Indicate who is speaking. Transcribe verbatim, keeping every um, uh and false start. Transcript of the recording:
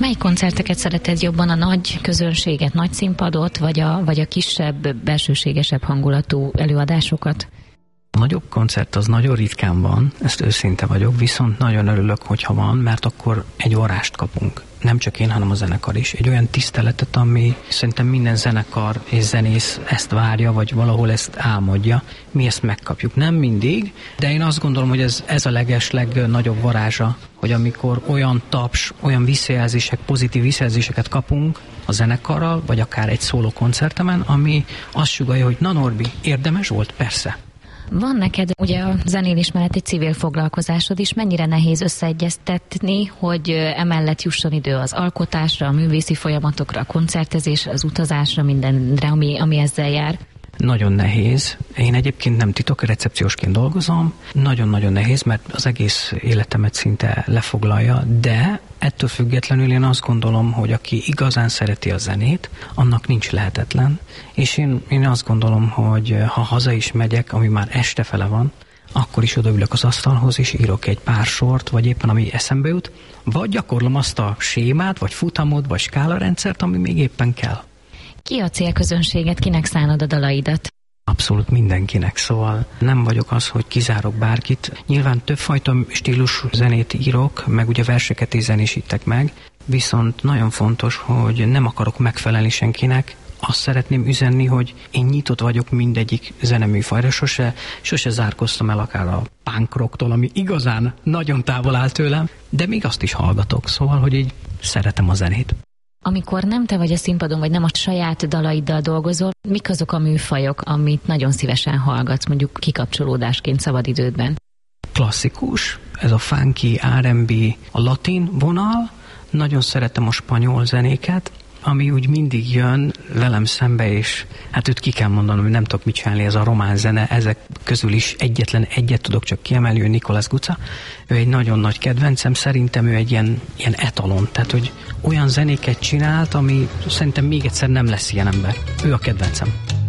Speaker 1: Mely koncerteket szereted jobban, a nagy közönséget, nagy színpadot, vagy a, vagy a kisebb, belsőségesebb hangulatú előadásokat?
Speaker 2: A nagyobb koncert az nagyon ritkán van, ezt őszinte vagyok, viszont nagyon örülök, hogyha van, mert akkor egy varrást kapunk. Nem csak én, hanem a zenekar is. Egy olyan tiszteletet, ami szerintem minden zenekar és zenész ezt várja, vagy valahol ezt álmodja. Mi ezt megkapjuk. Nem mindig, de én azt gondolom, hogy ez, ez a legesleg nagyobb varázsa, hogy amikor olyan taps, olyan visszajelzések, pozitív visszajelzéseket kapunk a zenekarral, vagy akár egy szóló koncertemen, ami azt sugallja, hogy na Norbi, érdemes volt? Persze.
Speaker 1: Van neked ugye a zenélés mellett egy civil foglalkozásod is, mennyire nehéz összeegyeztetni, hogy emellett jusson idő az alkotásra, a művészi folyamatokra, a koncertezésre, az utazásra, mindenre, ami, ami ezzel jár?
Speaker 2: Nagyon nehéz. Én egyébként nem titok, recepciósként dolgozom. Nagyon-nagyon nehéz, mert az egész életemet szinte lefoglalja, de ettől függetlenül én azt gondolom, hogy aki igazán szereti a zenét, annak nincs lehetetlen. És én, én azt gondolom, hogy ha haza is megyek, ami már estefele van, akkor is odaülök az asztalhoz, és írok egy pár sort, vagy éppen ami eszembe jut, vagy gyakorlom azt a sémát, vagy futamot, vagy skálarendszert, ami még éppen kell.
Speaker 1: Ki a célközönséget, kinek szánod a dalaidat?
Speaker 2: Abszolút mindenkinek, szóval nem vagyok az, hogy kizárok bárkit. Nyilván többfajta stílusú zenét írok, meg ugye verseket is zenésítek meg, viszont nagyon fontos, hogy nem akarok megfelelni senkinek. Azt szeretném üzenni, hogy én nyitott vagyok mindegyik zeneműfajra, sose, sose zárkoztam el akár a punk rocktól, ami igazán nagyon távol áll tőlem, de még azt is hallgatok, szóval, hogy így szeretem a zenét.
Speaker 1: Amikor nem te vagy a színpadon, vagy nem a saját dalaiddal dolgozol, mik azok a műfajok, amit nagyon szívesen hallgatsz, mondjuk kikapcsolódásként szabadidődben?
Speaker 2: Klasszikus, ez a funky, er and bé, a latin vonal, nagyon szeretem a spanyol zenéket, ami úgy mindig jön velem szembe, és hát őt ki kell mondanom, hogy nem tudok mit csinálni, ez a román zene, ezek közül is egyetlen egyet tudok csak kiemelni, hogy Nicolas Gucca. Ő egy nagyon nagy kedvencem, szerintem ő egy ilyen, ilyen etalon, tehát hogy olyan zenéket csinált, ami szerintem még egyszer nem lesz ilyen ember. Ő a kedvencem.